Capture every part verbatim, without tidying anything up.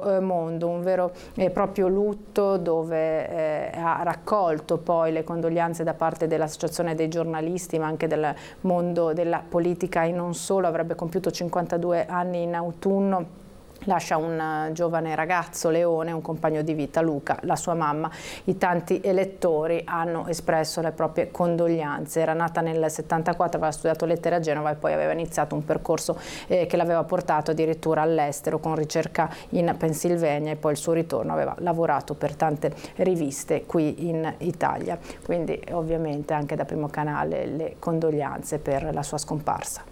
tutto eh, mondo, un vero e proprio lutto dove eh, ha raccolto poi le condoglianze da parte dell'Associazione dei giornalisti, ma anche del mondo della politica e non solo. Avrebbe compiuto cinquantadue anni in autunno. Lascia un giovane ragazzo, Leone, un compagno di vita, Luca, la sua mamma. I tanti elettori hanno espresso le proprie condoglianze. Era nata nel settantaquattro, aveva studiato lettere a Genova e poi aveva iniziato un percorso eh, che l'aveva portato addirittura all'estero con ricerca in Pennsylvania, e poi il suo ritorno aveva lavorato per tante riviste qui in Italia. Quindi ovviamente anche da Primo Canale le condoglianze per la sua scomparsa.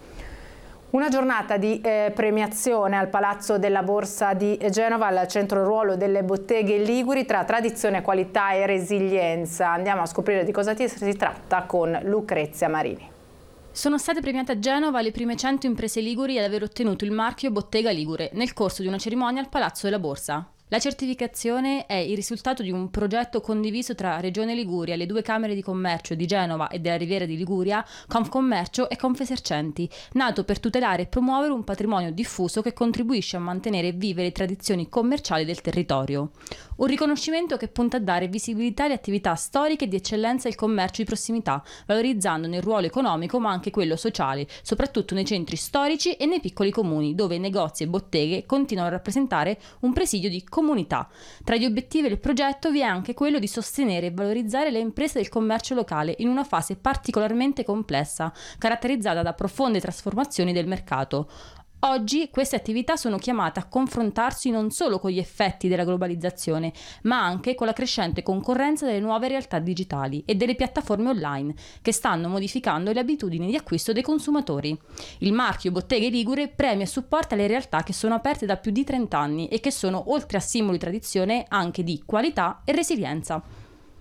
Una giornata di eh, premiazione al Palazzo della Borsa di Genova, al centro ruolo delle botteghe liguri tra tradizione, qualità e resilienza. Andiamo a scoprire di cosa si tratta con Lucrezia Marini. Sono state premiate a Genova le prime cento imprese liguri ad aver ottenuto il marchio Bottega Ligure nel corso di una cerimonia al Palazzo della Borsa. La certificazione è il risultato di un progetto condiviso tra Regione Liguria, le due Camere di Commercio di Genova e della Riviera di Liguria, Confcommercio e Confesercenti, nato per tutelare e promuovere un patrimonio diffuso che contribuisce a mantenere vive le tradizioni commerciali del territorio. Un riconoscimento che punta a dare visibilità alle attività storiche e di eccellenza del commercio di prossimità, valorizzandone il ruolo economico ma anche quello sociale, soprattutto nei centri storici e nei piccoli comuni, dove negozi e botteghe continuano a rappresentare un presidio di comunità. Tra gli obiettivi del progetto vi è anche quello di sostenere e valorizzare le imprese del commercio locale in una fase particolarmente complessa, caratterizzata da profonde trasformazioni del mercato. Oggi queste attività sono chiamate a confrontarsi non solo con gli effetti della globalizzazione, ma anche con la crescente concorrenza delle nuove realtà digitali e delle piattaforme online, che stanno modificando le abitudini di acquisto dei consumatori. Il marchio Botteghe Ligure premia e supporta le realtà che sono aperte da più di trenta anni e che sono, oltre a simbolo di tradizione, anche di qualità e resilienza.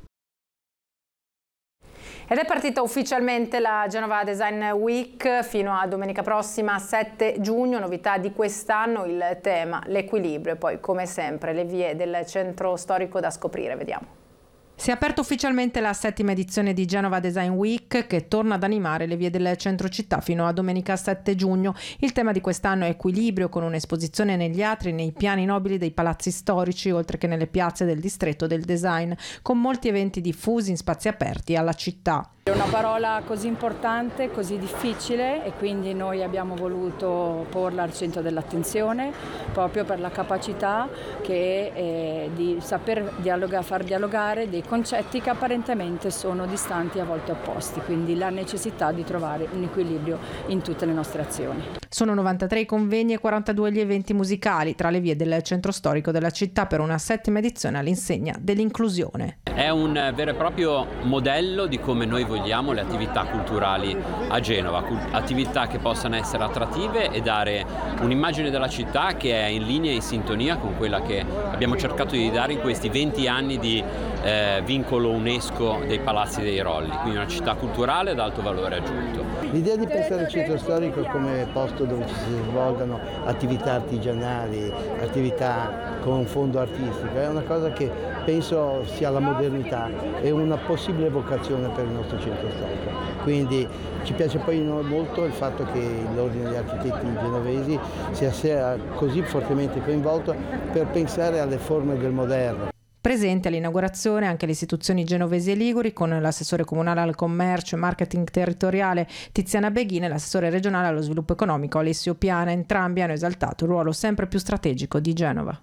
Ed è partita ufficialmente la Genova Design Week fino a domenica prossima, sette giugno. Novità di quest'anno, il tema, l'equilibrio, e poi come sempre le vie del centro storico da scoprire. Vediamo. Si è aperta ufficialmente la settima edizione di Genova Design Week, che torna ad animare le vie del centro città fino a domenica sette giugno. Il tema di quest'anno è equilibrio, con un'esposizione negli atri, nei piani nobili dei palazzi storici, oltre che nelle piazze del distretto del design, con molti eventi diffusi in spazi aperti alla città. È una parola così importante, così difficile, e quindi noi abbiamo voluto porla al centro dell'attenzione proprio per la capacità che è di saper dialoga, far dialogare dei concetti che apparentemente sono distanti e a volte opposti, quindi la necessità di trovare un equilibrio in tutte le nostre azioni. Sono novantatré i convegni e quarantadue gli eventi musicali tra le vie del centro storico della città per una settima edizione all'insegna dell'inclusione. È un vero e proprio modello di come noi vogliamo le attività culturali a Genova, attività che possano essere attrattive e dare un'immagine della città che è in linea e in sintonia con quella che abbiamo cercato di dare in questi venti anni di eh, vincolo UNESCO dei Palazzi dei Rolli, quindi una città culturale ad alto valore aggiunto. L'idea di pensare al centro storico come posto dove ci si svolgano attività artigianali, attività con un fondo artistico, è una cosa che penso sia la modernità e una possibile vocazione per il nostro centro storico. Quindi ci piace poi molto il fatto che l'Ordine degli Architetti genovesi sia così fortemente coinvolto per pensare alle forme del moderno. Presente all'inaugurazione anche le istituzioni genovesi e liguri, con l'assessore comunale al commercio e marketing territoriale Tiziana Beghini e l'assessore regionale allo sviluppo economico Alessio Piana. Entrambi hanno esaltato il ruolo sempre più strategico di Genova.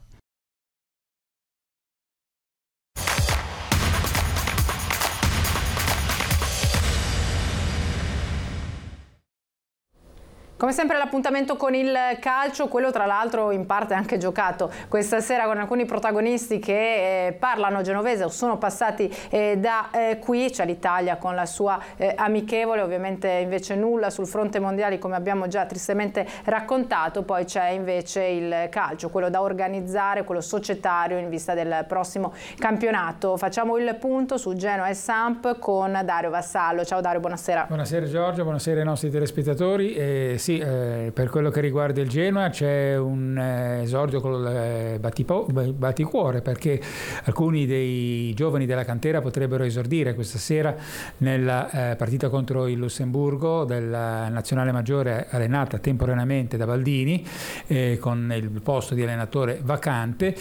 Come sempre l'appuntamento con il calcio, quello tra l'altro in parte anche giocato questa sera con alcuni protagonisti che eh, parlano genovese o sono passati eh, da eh, qui. C'è l'Italia con la sua eh, amichevole, ovviamente invece nulla sul fronte mondiale come abbiamo già tristemente raccontato. Poi c'è invece il calcio, quello da organizzare, quello societario in vista del prossimo campionato. Facciamo il punto su Genoa e Samp con Dario Vassallo. Ciao Dario, buonasera. Buonasera Giorgio, buonasera ai nostri telespettatori. Eh, sì, eh, per quello che riguarda il Genoa c'è un eh, esordio con il eh, battipo, batticuore, perché alcuni dei giovani della cantera potrebbero esordire questa sera nella eh, partita contro il Lussemburgo della nazionale maggiore allenata temporaneamente da Baldini, eh, con il posto di allenatore vacante.